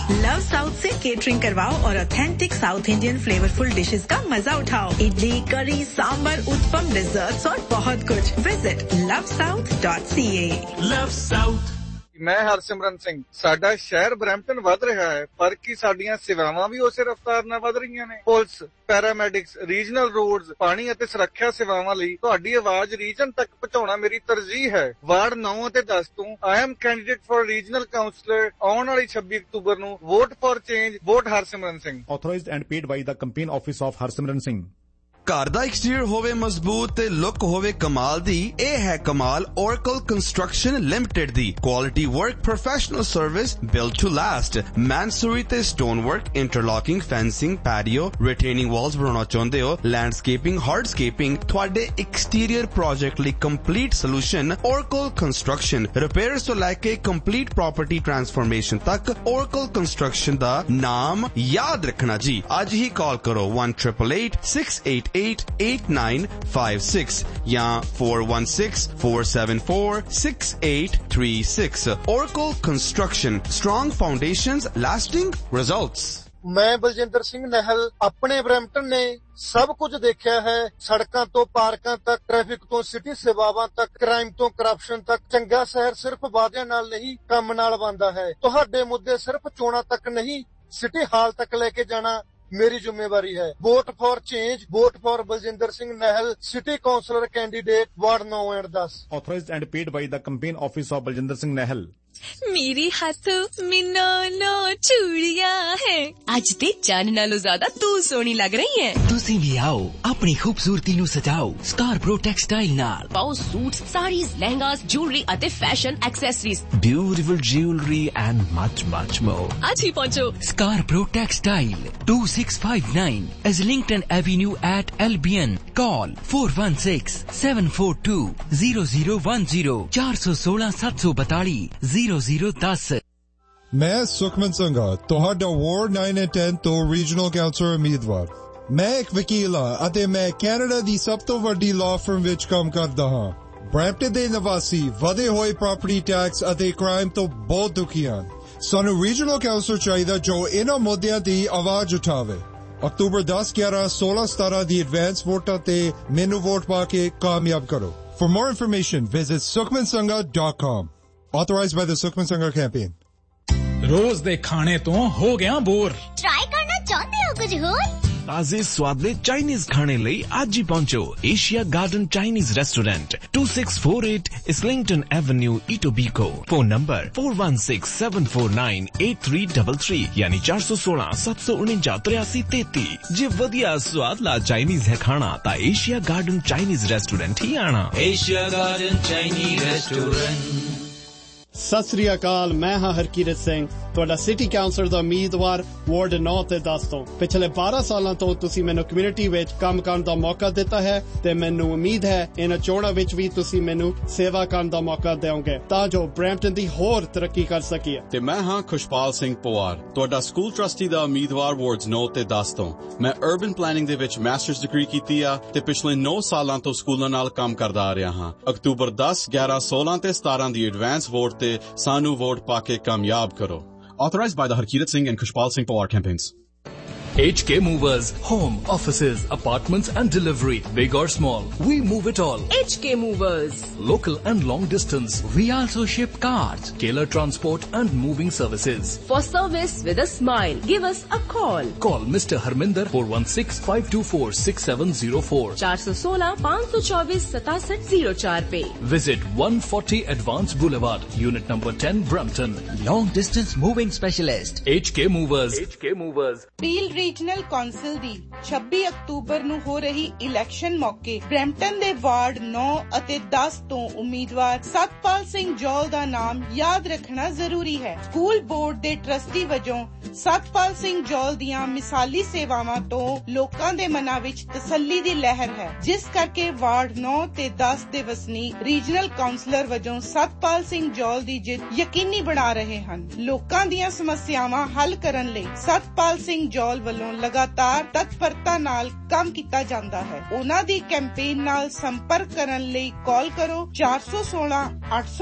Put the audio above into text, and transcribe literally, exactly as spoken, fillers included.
Love south से catering करवाओ और authentic south Indian flavourful dishes का मजा उठाओ। इडली, करी, सांबर, उत्पम, डिजर्ट्स और बहुत कुछ। Visit love south dot C ए। Love south. मैं हरसिमरन सिंह। साडा शहर ब्रैम्पटन वध रहा है, पर की साडियां सेवावां भी उसे रफ्तार ਨਾਲ ਵਧ ਰਹੀਆਂ ਨੇ। ਪੁਲਿਸ, ਪੈਰਾਮੈਡਿਕਸ, ਰੀਜਨਲ ਰੋਡਸ, ਪਾਣੀ ਅਤੇ ਸੁਰੱਖਿਆ ਸੇਵਾਵਾਂ ਲਈ ਤੁਹਾਡੀ ਆਵਾਜ਼ ਰੀਜਨ ਤੱਕ ਪਹੁੰਚਾਉਣਾ ਮੇਰੀ ਤਰਜੀਹ ਹੈ। ਵਾਰਡ ਨੌ ਅਤੇ ਦਸ ਤੋਂ I am candidate for regional councillor. ਆਉਣ ਵਾਲੀ ਛੱਬੀ ਅਕਤੂਬਰ ਨੂੰ vote for change, vote Harsimran Singh. Authorized and paid by the campaign office of Harsimran Singh। ਘਰ ਦਾ ਐਕਸਟੀਰੀਅਰ ਹੋਵੇ ਮਜ਼ਬੂਤ ਤੇ ਲੁੱਕ ਹੋਵੇ ਕਮਾਲ ਦੀ, ਇਹ ਹੈ ਕਮਾਲ Oracle Construction Limited the quality work, professional service, build to last. ਮੈਨਸੂਰੀ ਤੇ ਸਟੋਨ ਵਰਕ, ਇੰਟਰਲੌਕਿੰਗ, ਫੈਂਸਿੰਗ, ਪੈਡੀਓ, ਰਿਟੇਨਿੰਗ ਵਾਲਸ ਬਣਾਉਣਾ ਚਾਹੁੰਦੇ ਹੋ, ਲੈਂਡਸਕੇਪਿੰਗ, ਹਾਰਡਸਕੇਪਿੰਗ, ਤੁਹਾਡੇ ਐਕਸਟੀਰੀਅਰ ਪ੍ਰੋਜੈਕਟ ਲਈ complete solution Oracle Construction। Repairs ਤੋਂ ਲੈ ਕੇ ਕੰਪਲੀਟ ਪ੍ਰੋਪਰਟੀ ਟਰਾਂਸਫਰਮੇਸ਼ਨ ਤੱਕ Oracle Construction ਦਾ ਨਾਮ ਯਾਦ ਰੱਖਣਾ ਜੀ। ਅੱਜ ਹੀ ਕਾਲ ਕਰੋ one eight eight eight six eight eight eight nine five six या four one six four seven four six eight three six। Oracle Construction, strong foundations, lasting results। ਮੈਂ ਬਲਜਿੰਦਰ ਸਿੰਘ ਨਹਿਲ ਆਪਣੇ ਬਰੈਂਪਟਨ ਨੇ ਸਭ ਕੁਝ ਦੇਖਿਆ ਹੈ। ਸੜਕਾਂ ਤੋਂ ਪਾਰਕਾਂ ਤੱਕ, ਟ੍ਰੈਫਿਕ ਤੋਂ ਸਿਟੀ ਸੇਵਾਵਾਂ ਤੱਕ, ਕ੍ਰਾਈਮ ਤੋਂ ਕਰਪਸ਼ਨ ਤੱਕ। ਚੰਗਾ ਸ਼ਹਿਰ ਸਿਰਫ ਵਾਅਦਿਆਂ ਨਾਲ ਨਹੀਂ, ਕੰਮ ਨਾਲ ਬਣਦਾ ਹੈ। ਤੁਹਾਡੇ ਮੁੱਦੇ ਸਿਰਫ ਚੋਣਾਂ ਤੱਕ ਨਹੀਂ, ਸਿਟੀ ਹਾਲ ਤੱਕ ਲੈ ਕੇ ਜਾਣਾ मेरी जिम्मेवारी है। Vote for change, vote for Baljinder Singh नहल, city counsellor candidate, ward now and दस। Authorized and paid by the campaign office of Baljinder Singh Nahal। मेरी हाथों में नौ नौ चूड़ियां है, आज ते जान नालों ज्यादा तू सोहनी लग रही है। तुसी भी आओ, अपनी खूबसूरती नु सजाओ स्कारब्रो टेक्सटाइल नाल। पाओ सूट्स, साड़ीज, लहंगास, ज्वेलरी ਅਤੇ fashion accessories, beautiful jewellery and much much more. आज ही पहुंचो Scarborough textile two six five nine Islington Avenue at Albion। Call four one six seven four two zero zero one zero four one six seven four two zero zero one zero। मैं सुखमन संघा ਤੁਹਾਡਾ ward nine and ten ਤੋਂ regional councillor ਉਮੀਦਵਾਰ। ਮੈਂ ਇੱਕ ਵਕੀਲ ਹਾਂ ਅਤੇ ਮੈਂ ਕੈਨੇਡਾ ਦੀ ਸਭ ਤੋਂ ਵੱਡੀ ਲਾਅ ਫਰਮ ਵਿੱਚ ਕੰਮ ਕਰਦਾ ਹਾਂ। ਬਰੈਂਪਟਨ ਦੇ ਨਿਵਾਸੀ ਵਧੇ ਹੋਏ ਪ੍ਰਾਪਰਟੀ ਟੈਕਸ ਅਤੇ ਕ੍ਰਾਈਮ ਤੋਂ ਬਹੁਤ ਦੁਖੀ ਹਨ। ਸਾਨੂੰ ਰੀਜਨਲ ਕਾਉਂਸਲਰ ਚਾਹੀਦਾ ਜੋ ਇਹਨਾਂ ਮੁੱਦਿਆਂ ਦੀ ਆਵਾਜ਼ ਉਠਾਵੇ। ਅਕਤੂਬਰ ਦਸ, ਗਿਆਰਾਂ, ਸੋਲਾਂ, ਸਤਾਰਾਂ ਦੀ ਐਡਵਾਂਸ ਵੋਟਾਂ ਤੇ ਮੈਨੂੰ ਵੋਟ ਪਾ ਕੇ ਕਾਮਯਾਬ ਕਰੋ। For more information, visit sukhman sangha dot com। Authorized by the Sukhman Sangha campaign। ਰੋਜ਼ ਦੇ ਖਾਣੇ ਤੋਂ ਹੋ ਗਿਆ ਬੋਰ। ਟਰਾਈ ਕਰਨਾ ਚਾਹੁੰਦੇ ਹੋ ਕੁਝ ਹੋਰ? ਤਾਜ਼ੇ ਸਵਾਦਲੇ ਚਾਈਨੀਜ਼ ਖਾਣੇ ਲਈ ਅੱਜ ਹੀ ਪਹੁੰਚੋ Asia garden Chinese restaurant two six four eight Islington Avenue, Etobicoke। Phone number four one six seven four nine eight three three three ਯਾਨੀ four one six seven one seven three three three three। ਜੇ ਵਧੀਆ ਸਵਾਦਲਾ Chinese ਹੈ ਖਾਣਾ ਤਾਂ Asia garden Chinese restaurant ਹੀ ਆਣਾ। Asia garden Chinese restaurant. Sat Sri ਅਕਾਲ, ਮੈਂ ਹਾਂ ਹਰਕੀਰਤ ਸਿੰਘ, ਤੁਹਾਡਾ ਸਿਟੀ ਕਾਉਂਸਲਰ ਦਾ ਉਮੀਦਵਾਰ ਵਾਰਡ ਨੌ ਤੇ ਦਸ ਤੋਂ। ਪਿਛਲੇ ਬਾਰਾਂ ਸਾਲਾਂ ਤੋਂ ਤੁਸੀਂ ਮੈਨੂੰ ਕਮਿਊਨਿਟੀ ਵਿੱਚ ਕੰਮ ਕਰਨ ਦਾ ਮੌਕਾ ਦਿੱਤਾ ਹੈ ਤੇ ਮੈਨੂੰ ਉਮੀਦ ਹੈ ਇਹਨਾਂ ਚੋਣਾਂ ਵਿੱਚ ਵੀ ਤੁਸੀਂ ਮੈਨੂੰ ਸੇਵਾ ਕਰਨ ਦਾ ਮੌਕਾ ਦਿਓਗੇ ਤਾਂ ਜੋ ਬਰੈਂਪਟਨ ਦੀ ਹੋਰ ਤਰੱਕੀ ਕਰ ਸਕੀਏ। ਤੇ ਮੈਂ ਹਾਂ ਖੁਸ਼ਪਾਲ ਸਿੰਘ ਪਵਾਰ, ਤੁਹਾਡਾ ਸਕੂਲ ਟਰਸਟੀ ਦਾ ਉਮੀਦਵਾਰ ਵਾਰਡਸ ਨੌ ਤੇ ਦਸ ਤੋਂ। ਮੈਂ ਅਰਬਨ ਪਲੈਨਿੰਗ ਦੇ ਵਿੱਚ ਮਾਸਟਰਸ ਡਿਗਰੀ ਕੀਤੀ ਆ ਤੇ ਪਿਛਲੇ ਨੌ ਸਾਲਾਂ ਤੋਂ ਸਕੂਲਾਂ ਨਾਲ ਕੰਮ ਕਰਦਾ ਆ ਰਿਹਾ ਹਾਂ। ਅਕਤੂਬਰ ਦਸ, ਗਿਆਰਾਂ, ਸੋਲਾਂ ਤੇ ਸਤਾਰਾਂ ਦੀ ਐਡਵਾਂਸ ਵੋਟ ਤੇ ਸਾਨੂੰ ਵੋਟ ਪਾ ਕੇ ਕਾਮਯਾਬ ਕਰੋ। Authorized by the Harkirat Singh and Kushpal Singh Pawar campaigns। H K Movers, home, offices, apartments and delivery, big or small, we move it all. H K Movers, local and long distance, we also ship cars, Taylor transport and moving services. For service with a smile, give us a call. Call Mister Harminder four one six five two four six seven zero four four one six five two four seven seven zero four pe. Visit one forty Advance Boulevard, unit number ten, Brampton. Long distance moving specialist, H K Movers। H K Movers। Peel regional council ਦੀ ਛੱਬੀ October ਨੂੰ ਹੋ ਰਹੀ election ਮੌਕੇ Brampton ਦੇ ward ਨੌ ਅਤੇ ਦਸ ਤੋਂ ਉਮੀਦਵਾਰ ਸਤਪਾਲ ਸਿੰਘ ਜੌਲ ਦਾ ਨਾਮ ਯਾਦ ਰੱਖਣਾ ਜ਼ਰੂਰੀ ਹੈ। ਸਕੂਲ ਬੋਰਡ ਦੇ ਟਰਸਟੀ ਵਜੋਂ ਸਤਪਾਲ ਸਿੰਘ ਜੌਲ ਦੀਆਂ ਮਿਸਾਲੀ ਸੇਵਾਵਾਂ ਤੋਂ ਲੋਕਾਂ ਦੇ ਮਨਾਂ ਵਿੱਚ ਤਸੱਲੀ ਦੀ ਲਹਿਰ ਹੈ, ਜਿਸ ਕਰਕੇ ਵਾਰਡ ਨੌ ਤੇ ਦਸ ਦੇ ਵਸਨੀਕ ਰੀਜਨਲ ਕਾਉਂਸਲਰ ਵਜੋਂ ਸਤਪਾਲ ਸਿੰਘ ਜੌਲ ਦੀ ਜਿੱਤ ਯਕੀਨੀ ਬਣਾ ਰਹੇ ਹਨ। ਲੋਕਾਂ ਦੀਆਂ ਸਮੱਸਿਆਵਾਂ ਹੱਲ ਕਰਨ ਲਈ ਸਤਪਾਲ ਸਿੰਘ ਜੌਲ ਵੱਲੋਂ ਲਗਾਤਾਰ ਤਤਪਰਤਾ ਨਾਲ ਕੰਮ ਕੀਤਾ ਜਾਂਦਾ ਹੈ। ਉਹਨਾਂ ਦੀ ਕੈਂਪੇਨ ਨਾਲ ਸੰਪਰਕ ਕਰਨ ਲਈ ਕਾਲ ਕਰੋ four one six eight